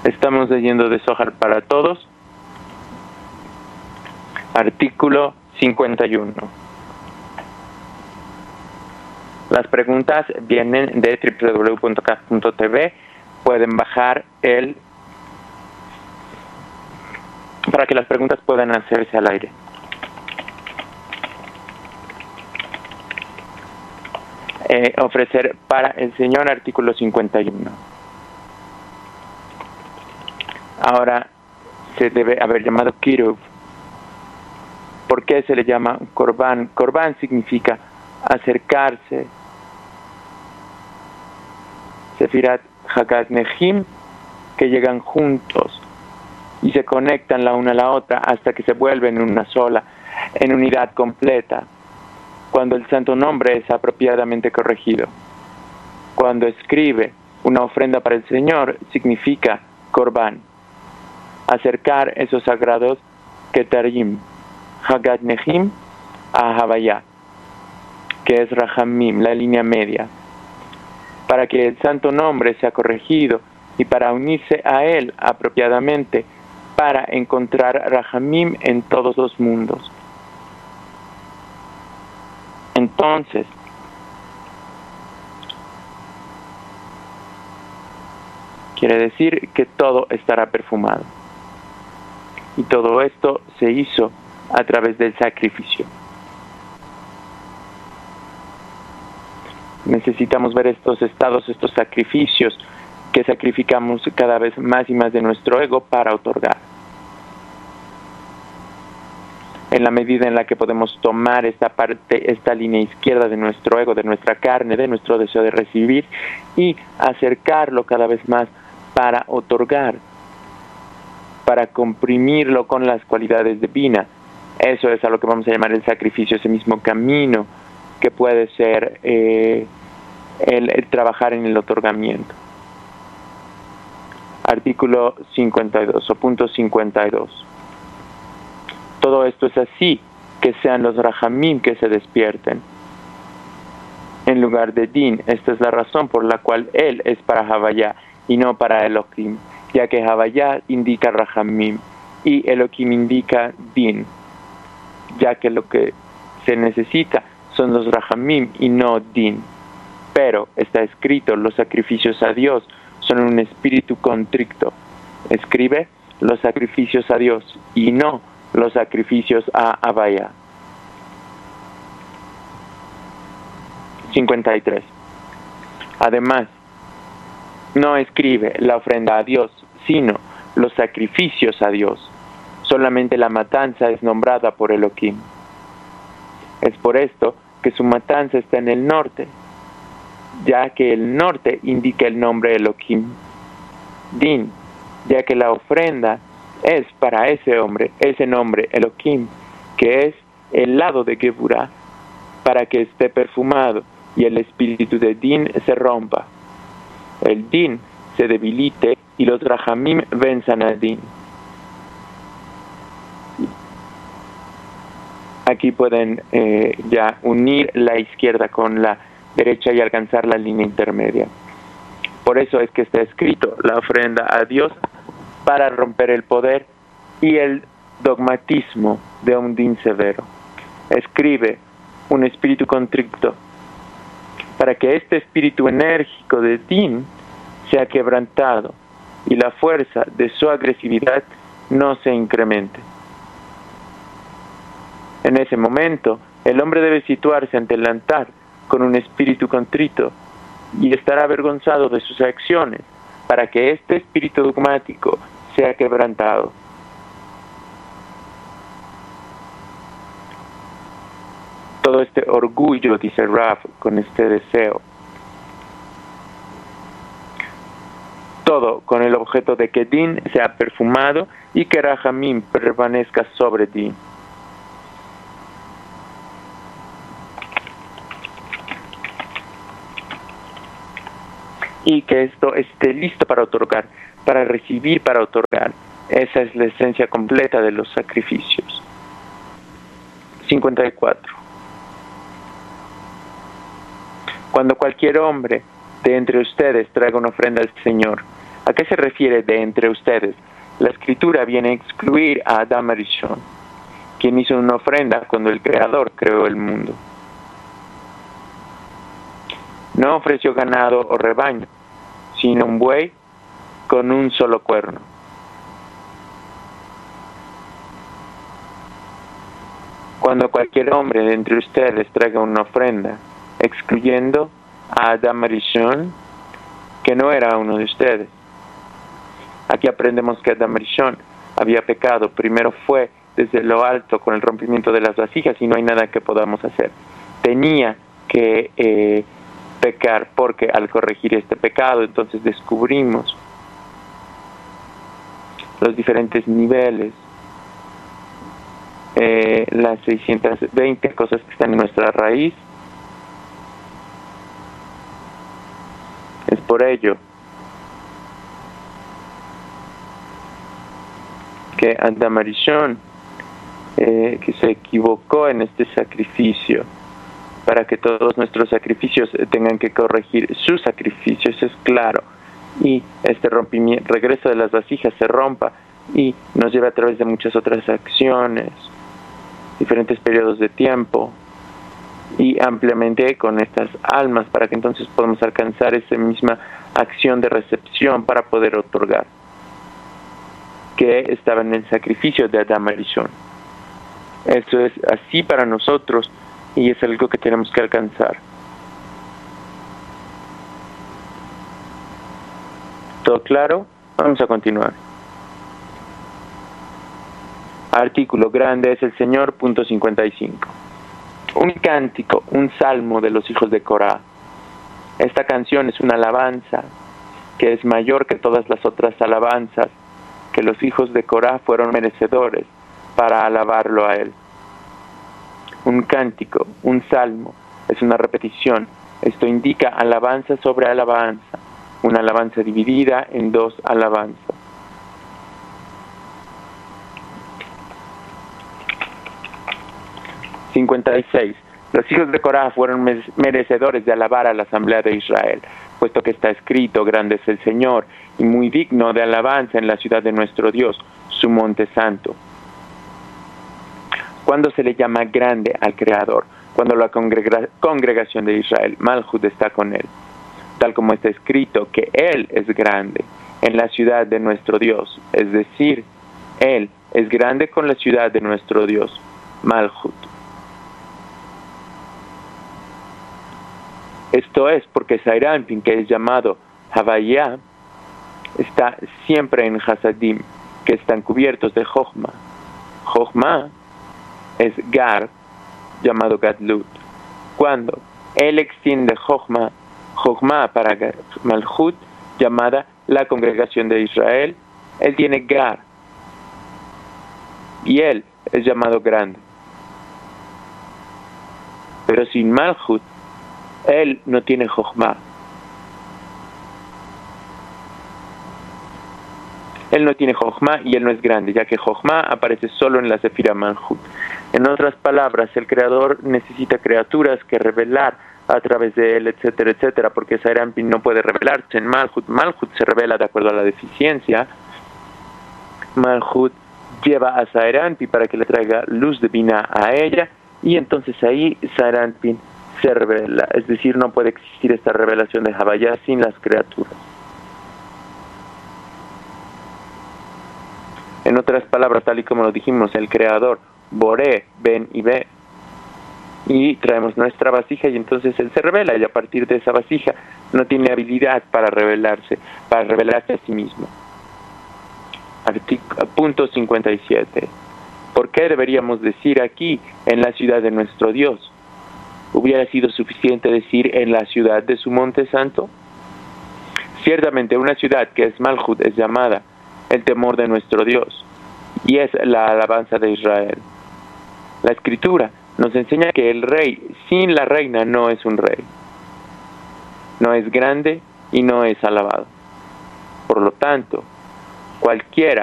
Estamos leyendo de Zohar para Todos, artículo 51. Las preguntas vienen de www.caf.tv. Pueden bajar para que las preguntas puedan hacerse al aire. Ofrecer para el Señor, artículo 51. Ahora se debe haber llamado Kiruv. ¿Por qué se le llama Korban? Korban significa acercarse. Sefirat Hagat Nehim, que llegan juntos y se conectan la una a la otra hasta que se vuelven una sola, en unidad completa. Cuando el santo nombre es apropiadamente corregido. Cuando escribe una ofrenda para el Señor, significa Korban. Acercar esos sagrados Ketarim, Hagat Nehim, a Havaya, que es Rahamim, la línea media, para que el santo nombre sea corregido y para unirse a él apropiadamente, para encontrar Rahamim en todos los mundos. Entonces, quiere decir que todo estará perfumado. Y todo esto se hizo a través del sacrificio. Necesitamos ver estos estados, estos sacrificios que sacrificamos cada vez más y más de nuestro ego para otorgar. En la medida en la que podemos tomar esta parte, esta línea izquierda de nuestro ego, de nuestra carne, de nuestro deseo de recibir, y acercarlo cada vez más para otorgar, para comprimirlo con las cualidades divinas. Eso es a lo que vamos a llamar el sacrificio, ese mismo camino que puede ser el trabajar en el otorgamiento. Artículo 52 o punto 52. Todo esto es así, que sean los Rahamim que se despierten. En lugar de Din, esta es la razón por la cual él es para Havaya y no para Elohim, ya que Havaya indica Rahamim y Elohim indica Din, ya que lo que se necesita son los Rahamim y no Din. Pero está escrito, los sacrificios a Dios son un espíritu contrito. Escribe los sacrificios a Dios y no los sacrificios a Havaya. 53. Además, no escribe la ofrenda a Dios, sino los sacrificios a Dios. Solamente la matanza es nombrada por Elohim. Es por esto que su matanza está en el norte, ya que el norte indica el nombre Elohim. Din, ya que la ofrenda es para ese nombre Elohim, que es el lado de Geburah, para que esté perfumado y el espíritu de Din se rompa. El Din se debilite y los Rahamim venzan al Din. Aquí pueden ya unir la izquierda con la derecha y alcanzar la línea intermedia. Por eso es que está escrito la ofrenda a Dios para romper el poder y el dogmatismo de un Din severo. Escribe un espíritu contrito para que este espíritu enérgico de Din sea quebrantado y la fuerza de su agresividad no se incremente. En ese momento, el hombre debe situarse ante el altar con un espíritu contrito y estar avergonzado de sus acciones para que este espíritu dogmático sea quebrantado. Todo este orgullo, dice Rav, con este deseo, todo con el objeto de que Din sea perfumado y que Rahamim permanezca sobre Din. Y que esto esté listo para otorgar, para recibir, para otorgar. Esa es la esencia completa de los sacrificios. 54. Cuando cualquier hombre de entre ustedes traiga una ofrenda al Señor, ¿A qué se refiere de entre ustedes? La escritura viene a excluir a Adam Arishon, quien hizo una ofrenda cuando el Creador creó el mundo. No ofreció ganado o rebaño, sino un buey con un solo cuerno. Cuando cualquier hombre de entre ustedes traiga una ofrenda, excluyendo a Adam Arishon, que no era uno de ustedes. Aquí aprendemos que Adam Arishon había pecado. Primero fue desde lo alto con el rompimiento de las vasijas y no hay nada que podamos hacer. Tenía que pecar, porque al corregir este pecado entonces descubrimos los diferentes niveles, las 620 cosas que están en nuestra raíz. Es por ello que Adam Arishon que se equivocó en este sacrificio, para que todos nuestros sacrificios tengan que corregir sus sacrificios, es claro, y este regreso de las vasijas se rompa y nos lleva a través de muchas otras acciones, diferentes periodos de tiempo, y ampliamente con estas almas, para que entonces podamos alcanzar esa misma acción de recepción para poder otorgar, que estaba en el sacrificio de Adam Arishon. Eso es así para nosotros y es algo que tenemos que alcanzar. ¿Todo claro? Vamos a continuar. Artículo grande es el Señor, punto 55. Un cántico, un salmo de los hijos de Corá. Esta canción es una alabanza que es mayor que todas las otras alabanzas que los hijos de Corá fueron merecedores para alabarlo a él. Un cántico, un salmo, es una repetición. Esto indica alabanza sobre alabanza, una alabanza dividida en dos alabanzas. (56) Los hijos de Corá fueron merecedores de alabar a la asamblea de Israel, puesto que está escrito: grande es el Señor y muy digno de alabanza en la ciudad de nuestro Dios, su monte santo. ¿Cuándo se le llama grande al Creador? Cuando la congregación de Israel, Malhut, está con él, tal como está escrito que Él es grande en la ciudad de nuestro Dios, es decir, Él es grande con la ciudad de nuestro Dios, Malhut. Esto es porque Zeir Anpin, que es llamado Havaya, está siempre en Hasadim, que están cubiertos de Jochma. Jochma es Gar, llamado Gadlut. Cuando él extiende Jochma para Malhut, llamada la congregación de Israel, él tiene Gar, y él es llamado grande. Pero sin Malhut, él no tiene Jochma. Él no tiene Jochma y él no es grande, ya que Jochma aparece solo en la Sefira Malhut. En otras palabras, el Creador necesita criaturas que revelar a través de él, etcétera, etcétera, porque Zeir Anpin no puede revelarse en Malhut. Malhut se revela de acuerdo a la deficiencia. Malhut lleva a Zeir Anpin para que le traiga luz divina a ella, y entonces ahí Zeir Anpin se revela, es decir, no puede existir esta revelación de Havaya sin las criaturas. En otras palabras, tal y como lo dijimos, el Creador, Boré, ven y ve, y traemos nuestra vasija y entonces Él se revela, y a partir de esa vasija no tiene habilidad para revelarse a sí mismo. Punto 57. ¿Por qué deberíamos decir aquí, en la ciudad de nuestro Dios? ¿Hubiera sido suficiente decir en la ciudad de su monte santo? Ciertamente una ciudad que es Malhut es llamada el temor de nuestro Dios, y es la alabanza de Israel. La Escritura nos enseña que el rey sin la reina no es un rey, no es grande y no es alabado. Por lo tanto, cualquiera